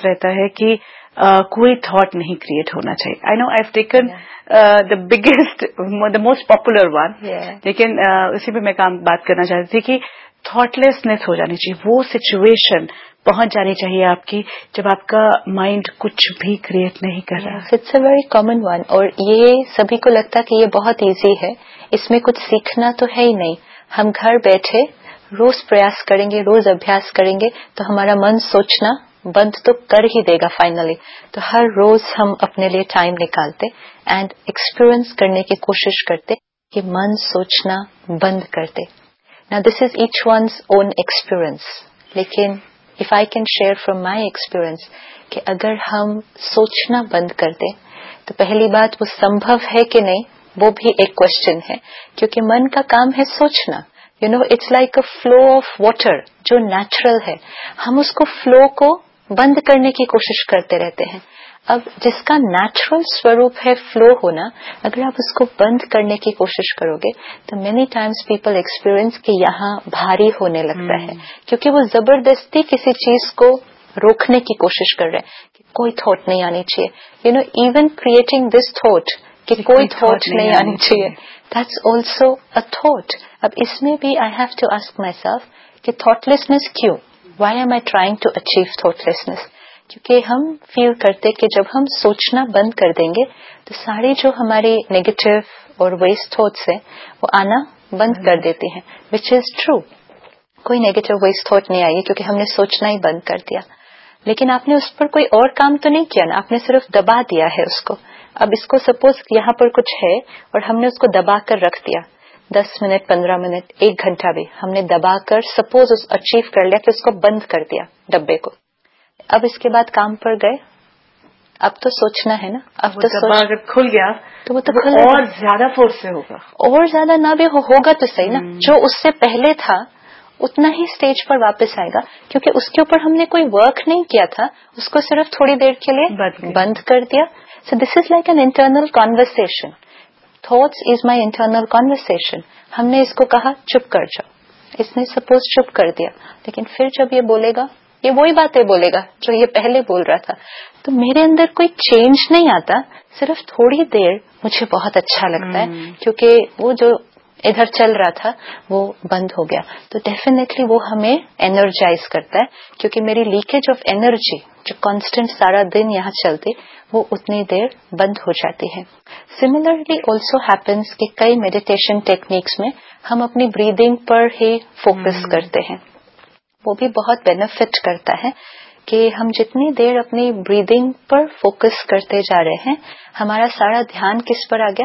رہتا ہے کہ کوئی تھاٹ نہیں کریٹ ہونا چاہیے. آئی نو I have taken the biggest the most popular one, لیکن اسی پہ میں بات کرنا چاہتی تھی کہ تھاٹ لیسنس ہو جانی چاہیے. وہ سچویشن پہنچ جانی چاہیے آپ کی جب آپ کا مائنڈ کچھ بھی کریٹ نہیں کر رہا. It's a very common one, اور یہ سبھی کو لگتا ہے کہ یہ بہت ایزی ہے, اس میں کچھ سیکھنا تو ہے ہی نہیں. ہم گھر بیٹھے روز پریاس کریں گے, روز ابھیاس کریں گے تو ہمارا من سوچنا بند تو کر ہی دے گا فائنلی. تو ہر روز ہم اپنے لیے ٹائم نکالتے اینڈ ایکسپیرئنس کرنے کی کوشش کرتے کہ من سوچنا بند کرتے. نا دس از ایچ ونز اون ایکسپیرئنس, لیکن if I can share from my experience کہ اگر ہم سوچنا بند کر دیں تو پہلی بات وہ سمبھو ہے کہ نہیں وہ بھی ایک کوشچن ہے, کیونکہ من کا کام ہے سوچنا. You know it's like a flow of water جو نیچرل ہے, ہم اس کو فلو کو بند کرنے کی کوشش کرتے رہتے ہیں. اب جس کا نیچرل سوروپ ہے فلو ہونا, اگر آپ اس کو بند کرنے کی کوشش کرو گے تو مینی ٹائمز پیپل ایکسپیرئنس کہ یہاں بھاری ہونے لگتا ہے, کیونکہ وہ زبردستی کسی چیز کو روکنے کی کوشش کر رہے ہیں کہ کوئی تھاٹ نہیں آنی چاہیے. You know even creating this thought کہ کوئی تھاٹ نہیں آنی چاہیے, دیٹس آلسو اے تھاٹ. اب اس میں بھی I have to ask my self کہ تھاٹ لیسنس کیوں, Y M I trying to achieve thought lessons. کیونکہ ہم فیل کرتے کہ جب ہم سوچنا بند کر دیں گے تو ساری جو ہماری نیگیٹو اور ویسٹ تھاٹس ہیں وہ آنا بند کر دیتی ہیں, وچ از ٹرو. کوئی نیگیٹو ویسٹ تھاٹ نہیں آئی کیونکہ ہم نے سوچنا ہی بند کر دیا. لیکن آپ نے اس پر کوئی اور کام تو نہیں کیا نا, آپ نے صرف دبا دیا ہے اس کو. اب اس کو سپوز یہاں پر کچھ ہے اور ہم نے اس کو دبا کر رکھ دیا 10 منٹ 15 منٹ 1 گھنٹہ بھی ہم نے دبا کر سپوز اچیو کر لیا کہ اس کو بند کر دیا ڈبے کو. اب اس کے بعد کام پر گئے, اب تو سوچنا ہے نا. اب تو اگر کھل گیا تو وہ تو اور زیادہ فورس سے ہوگا, اور زیادہ نہ بھی ہوگا تو صحیح نا. جو اس سے پہلے تھا اتنا ہی اسٹیج پر واپس آئے گا, کیونکہ اس کے اوپر ہم نے کوئی ورک نہیں کیا تھا, اس کو صرف تھوڑی دیر کے لیے بند کر دیا. سو دس is like an internal conversation. Thoughts is my internal conversation. ہم نے اس کو کہا چپ کر جاؤ, اس نے سپوز چپ کر دیا, لیکن پھر جب یہ بولے گا یہ وہی باتیں بولے گا جو یہ پہلے بول رہا تھا. تو میرے اندر کوئی چینج نہیں آتا, صرف تھوڑی دیر مجھے بہت اچھا لگتا ہے کیونکہ وہ جو ادھر چل رہا تھا وہ بند ہو گیا. تو ڈیفینیٹلی وہ ہمیں انرجائز کرتا ہے, کیونکہ میری لیکیج آف انرجی جو کانسٹنٹ سارا دن یہاں چلتی وہ اتنی دیر بند ہو جاتی ہے. سملرلی آلسو ہیپنس کہ کئی میڈیٹیشن ٹیکنیکس میں ہم اپنی بریدنگ پر ہی فوکس کرتے ہیں. وہ بھی بہت بینیفٹ کرتا ہے کہ ہم جتنی دیر اپنی بریدنگ پر فوکس کرتے جا رہے ہیں ہمارا سارا دھیان کس پر آ گیا,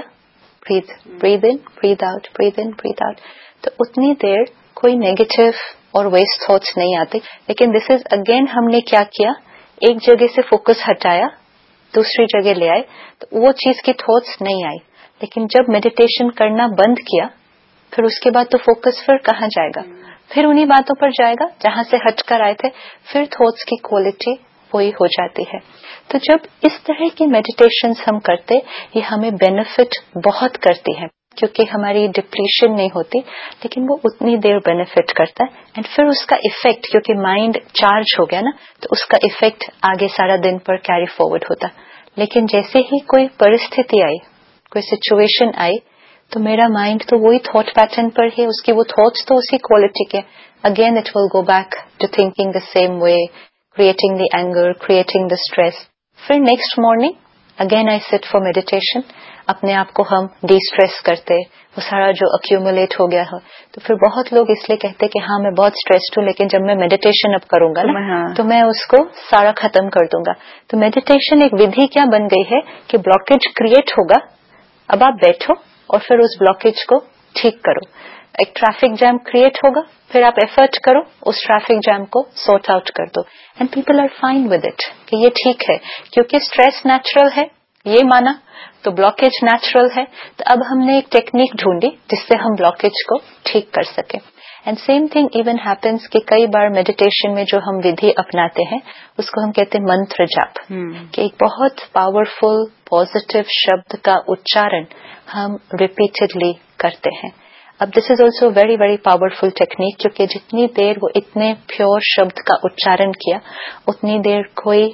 برید ان برید آؤٹ, برید ان برید آؤٹ. تو اتنی دیر کوئی نیگیٹو اور ویسٹ تھاٹس نہیں آتے. لیکن دس از اگین ہم نے کیا کیا, ایک جگہ سے فوکس ہٹایا دوسری جگہ لے آئے تو وہ چیز کی تھاٹس نہیں آئی. لیکن جب میڈیٹیشن کرنا بند کیا پھر اس کے بعد تو فوکس پھر کہاں جائے گا, پھر انہی باتوں پر جائے گا جہاں سے ہٹ کر آئے تھے. پھر تھاٹس کی کوالٹی وہی ہو جاتی ہے. تو جب اس طرح کی میڈیٹیشنز ہم کرتے یہ ہمیں بینیفٹ بہت کرتی ہے, کیونکہ ہماری ڈپلیشن نہیں ہوتی, لیکن وہ اتنی دیر بینیفٹ کرتا ہے. اینڈ پھر اس کا ایفیکٹ, کیونکہ مائنڈ چارج ہو گیا نا, تو اس کا ایفیکٹ آگے سارا دن پر کیری فارورڈ ہوتا. لیکن جیسے ہی کوئی پرستھتی آئی, کوئی سچویشن آئی, تو میرا مائنڈ تو وہی تھاٹ پیٹرن پر ہے, اس کی وہ تھاٹس تو اسی کوالٹی کے. Again it will go back to thinking the same way, creating the anger, creating the stress. پھر next morning again I set for meditation. اپنے آپ کو ہم ڈی اسٹریس کرتے, وہ سارا جو ایکیومولیٹ ہو گیا ہے. تو پھر بہت لوگ اس لیے کہتے کہ ہاں میں بہت اسٹریسڈ ہوں, لیکن جب میں میڈیٹیشن اب کروں گا نا تو میں اس کو سارا ختم کر دوں گا. تو میڈیٹیشن ایک ودھی کیا بن گئی ہے کہ بلاکیج کریٹ ہوگا, اب آپ بیٹھو اور پھر اس بلاکیج کو ٹھیک کرو. ایک ٹریفک جام کریٹ ہوگا, پھر آپ ایفرٹ کرو اس ٹریفک جام کو سارٹ آؤٹ کر دو. And people are fine with it کہ یہ ٹھیک ہے, کیونکہ اسٹریس نیچرل ہے یہ مانا, تو بلاکیج نیچرل ہے. تو اب ہم نے ایک ٹیکنیک ڈھونڈی جس سے ہم بلاکیج کو ٹھیک کر سکیں. And same thing even happens کہ کئی بار میڈیٹیشن میں جو ہم ودھی اپناتے ہیں اس کو ہم کہتے ہیں منتر جپ, کہ ایک بہت پاورفل پازیٹو شبد کا اچارن ہم ریپیٹڈلی کرتے ہیں. اب دس is also very very powerful technique, کیونکہ جتنی دیر وہ اتنے پیور شبد کا اچارن کیا اتنی دیر کوئی